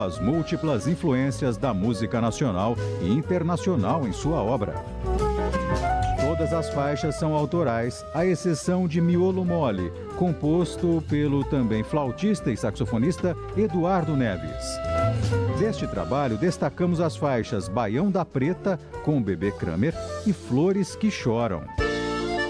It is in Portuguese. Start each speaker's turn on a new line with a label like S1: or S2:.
S1: as múltiplas influências da música nacional e internacional em sua obra. Todas as faixas são autorais, à exceção de Miolo Mole, composto pelo também flautista e saxofonista Eduardo Neves. Deste trabalho, destacamos as faixas Baião da Preta, com Bebê Kramer, e Flores que Choram.